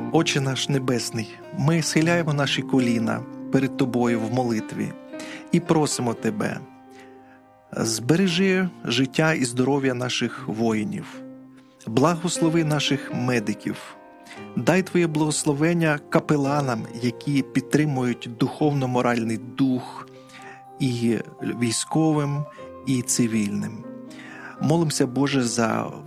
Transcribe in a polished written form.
Отче наш Небесний, ми схиляємо наші коліна перед Тобою в молитві і просимо Тебе, збережи життя і здоров'я наших воїнів, благослови наших медиків, дай Твоє благословення капеланам, які підтримують духовно-моральний дух і військовим, і цивільним. Молимося, Боже, за